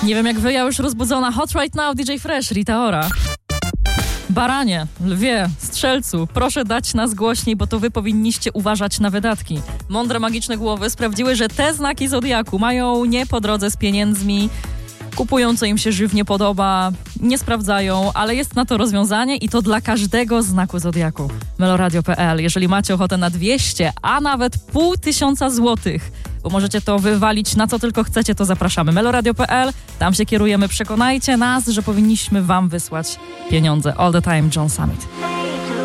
Nie wiem jak wy, ja już rozbudzona. Hot right now, DJ Fresh, Rita Ora. Baranie, lwie, strzelcu, proszę dać nas głośniej, bo to wy powinniście uważać na wydatki. Mądre, magiczne głowy sprawdziły, że te znaki zodiaku mają nie po drodze z pieniędzmi, kupują, co im się żywnie podoba, nie sprawdzają, ale jest na to rozwiązanie i to dla każdego znaku zodiaku. Meloradio.pl. Jeżeli macie ochotę na 200, a nawet 500 złotych, bo możecie to wywalić na co tylko chcecie, to zapraszamy. Meloradio.pl, tam się kierujemy. Przekonajcie nas, że powinniśmy wam wysłać pieniądze. All the time, John Summit.